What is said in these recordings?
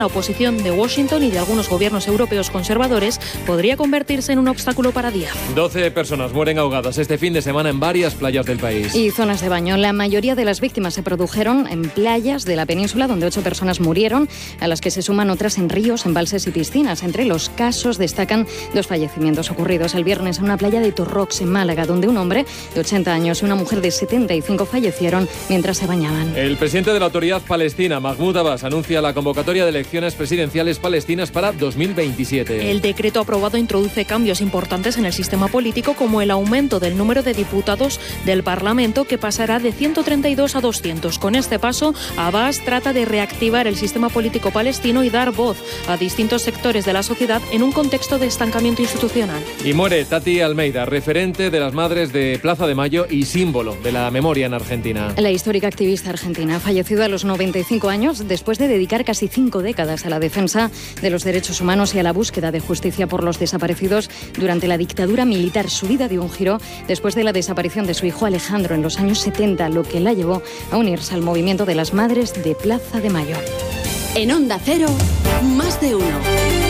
La oposición de Washington y de algunos gobiernos europeos conservadores podría convertirse en un obstáculo para Díaz. 12 personas mueren ahogadas este fin de semana en varias playas del país. Y zonas de baño. La mayoría de las víctimas se produjeron en playas de la península, donde 8 personas murieron, a las que se suman otras en ríos, embalses y piscinas. Entre los casos destacan 2 fallecimientos ocurridos el viernes en una playa de Torrox, en Málaga, donde un hombre de 80 años y una mujer de 75 fallecieron mientras se bañaban. El presidente de la Autoridad Palestina, Mahmoud Abbas, anuncia la convocatoria de elecciones presidenciales palestinas para 2027. El decreto aprobado introduce cambios importantes en el sistema político, como el aumento del número de diputados del Parlamento, que pasará de 132 a 200. Con este paso, Abbas trata de reactivar el sistema político palestino y dar voz a distintos sectores de la sociedad en un contexto de estancamiento institucional. Y muere Tati Almeida, referente de las madres de Plaza de Mayo y símbolo de la memoria en Argentina. La histórica activista argentina ha fallecido a los 95 años después de dedicar casi 5 décadas a la defensa de los derechos humanos y a la búsqueda de justicia por los desaparecidos durante la dictadura militar. Su vida dio un giro después de la desaparición de su hijo Alejandro en los años 70, lo que la llevó a unirse al movimiento de las madres de Plaza de Mayo. En Onda Cero, más de uno.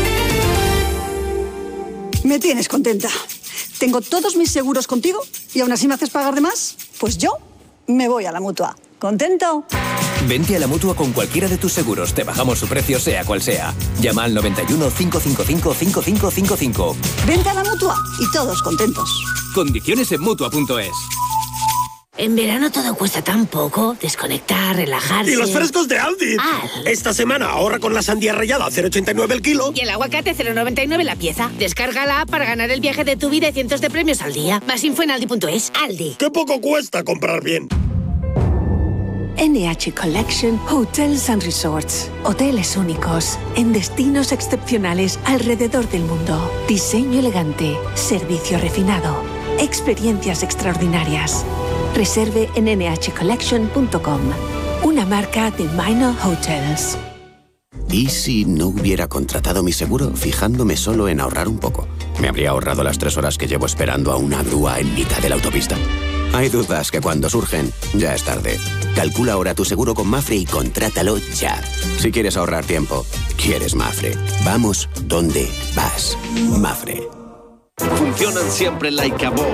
Me tienes contenta. Tengo todos mis seguros contigo y aún así me haces pagar de más. Pues yo me voy a la Mutua. ¿Contento? Vente a la Mutua con cualquiera de tus seguros. Te bajamos su precio, sea cual sea. Llama al 91 555 5555. Vente a la Mutua y todos contentos. Condiciones en Mutua.es. En verano todo cuesta tan poco. Desconectar, relajarse. ¡Y los frescos de Aldi! Esta semana ahorra con la sandía rallada a 0,89 el kilo. Y el aguacate 0,99 la pieza. Descarga la app para ganar el viaje de tu vida y cientos de premios al día. Más info en Aldi.es. Aldi. ¡Qué poco cuesta comprar bien! NH Collection Hotels and Resorts. Hoteles únicos, en destinos excepcionales alrededor del mundo. Diseño elegante, servicio refinado, experiencias extraordinarias. Reserve en nhcollection.com. Una marca de Minor Hotels. ¿Y si no hubiera contratado mi seguro fijándome solo en ahorrar un poco? ¿Me habría ahorrado las 3 horas que llevo esperando a una grúa en mitad de la autopista? Hay dudas que cuando surgen, ya es tarde. Calcula ahora tu seguro con Mafre y contrátalo ya. Si quieres ahorrar tiempo, quieres Mafre. Vamos donde vas. Mafre. Funcionan siempre like a boss.